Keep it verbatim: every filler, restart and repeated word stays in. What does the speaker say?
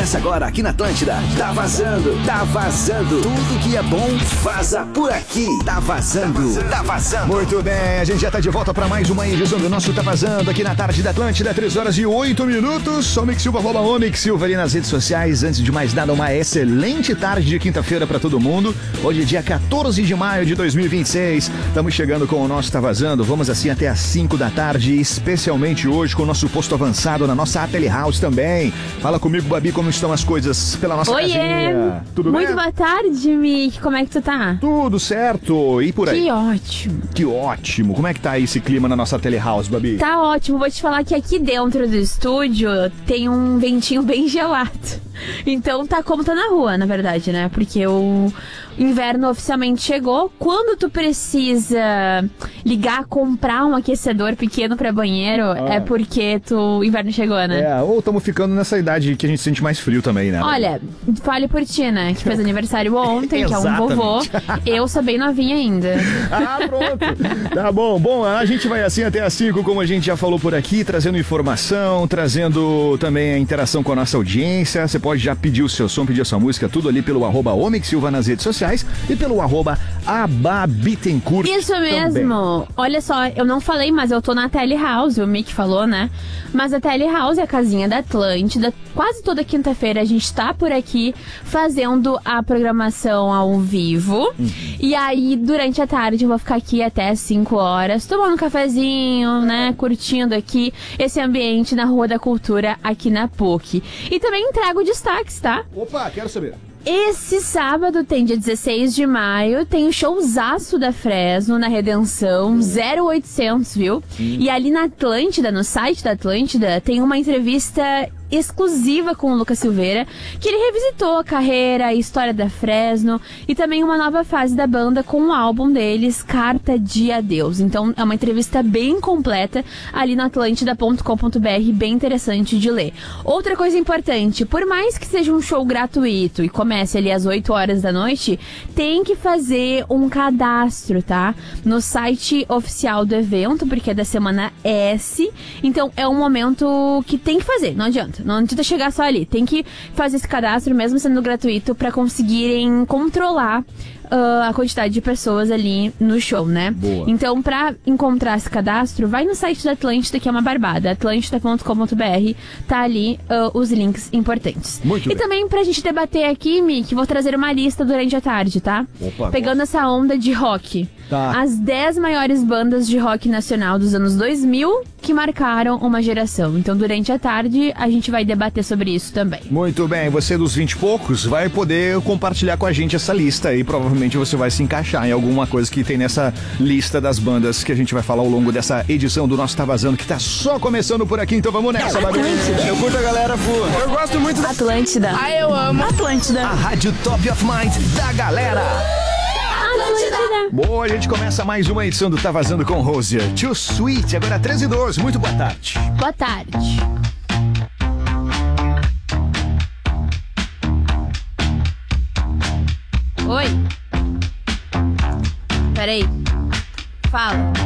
Começa agora aqui na Atlântida. Tá vazando, tá vazando. Tudo que é bom, vaza por aqui. Tá vazando, tá vazando. Muito bem, a gente já tá de volta pra mais uma edição do nosso Tá Vazando aqui na tarde da Atlântida, três horas e oito minutos. Sou o Mix Silva, arroba o Mix Silva ali nas redes sociais. Antes de mais nada, uma excelente tarde de quinta-feira pra todo mundo. Hoje é dia quatorze de maio de dois mil e vinte e seis. Estamos chegando com o nosso Tá Vazando. Vamos assim até às cinco da tarde, especialmente hoje com o nosso posto avançado na nossa Telehouse também. Fala comigo, Babi, como estão as coisas pela nossa Oiê. casinha. Tudo Muito bem? boa tarde, Mick. Como é que tu tá? Tudo certo. E por aí? Que ótimo. Que ótimo. Como é que tá aí esse clima na nossa Telehouse, Babi? Tá ótimo. Vou te falar que aqui dentro do estúdio tem um ventinho bem gelado. Então tá como tá na rua, na verdade, né? Porque o inverno oficialmente chegou. Quando tu precisa ligar, comprar um aquecedor pequeno pra banheiro, ah. é porque tu, o inverno chegou, né? É, ou estamos ficando nessa idade que a gente sente mais frio também, né? Olha, fale por ti, né? Que fez aniversário ontem, que é um vovô. Eu sou bem novinha ainda. Ah, pronto. Tá bom. Bom, a gente vai assim até às cinco, como a gente já falou por aqui, trazendo informação, trazendo também a interação com a nossa audiência. Você pode já pedir o seu som, pedir a sua música, tudo ali pelo arroba Omix Silva nas redes sociais e pelo arroba Ababitencourt. Isso mesmo. Também. Olha só, eu não falei, mas eu tô na Telehouse, o Mick falou, né? Mas a Telehouse é a casinha da Atlântida. Quase toda quinta-feira a gente tá por aqui fazendo a programação ao vivo. Uhum. E aí, durante a tarde, eu vou ficar aqui até as cinco horas, tomando um cafezinho, né? Curtindo aqui esse ambiente na Rua da Cultura, aqui na P U C. E também entrego destaques, tá? Opa, quero saber. Esse sábado tem dia dezesseis de maio, tem o showzaço da Fresno na Redenção, zero oitocentos, viu? Hum. E ali na Atlântida, no site da Atlântida, tem uma entrevista exclusiva com o Lucas Silveira, que ele revisitou a carreira, a história da Fresno e também uma nova fase da banda com o álbum deles, Carta de Adeus. Então é uma entrevista bem completa ali no atlântida ponto com ponto b r, bem interessante de ler. Outra coisa importante, por mais que seja um show gratuito e comece ali às oito horas da noite, tem que fazer um cadastro, tá? No site oficial do evento, porque é da semana S, então é um momento que tem que fazer, não adianta. Não adianta chegar só ali. Tem que fazer esse cadastro, mesmo sendo gratuito, para conseguirem controlar uh, a quantidade de pessoas ali no show, né? Boa. Então, pra encontrar esse cadastro, vai no site da Atlântida, que é uma barbada. atlântida ponto com ponto b r. Tá ali uh, os links importantes. Muito e bem. também, pra gente debater aqui, Mick, vou trazer uma lista durante a tarde, tá? Opa, pegando gosto. essa onda de rock. Tá. As dez maiores bandas de rock nacional dos anos dois mil que marcaram uma geração. Então, durante a tarde, a gente vai debater sobre isso também. Muito bem, você dos vinte e poucos vai poder compartilhar com a gente essa lista aí. Provavelmente você vai se encaixar em alguma coisa que tem nessa lista das bandas que a gente vai falar ao longo dessa edição do nosso Tá Vazando, que tá só começando por aqui. Então vamos nessa, Babi. Eu curto a galera, Fu. Eu gosto muito da Atlântida. Ah, eu amo Atlântida. A rádio top of mind da galera. Atlântida. Boa, a gente começa mais uma edição do Tá Vazando com Rosier. Too Sweet, agora treze e doze. Muito boa tarde. Boa tarde. Oi. Peraí. Fala.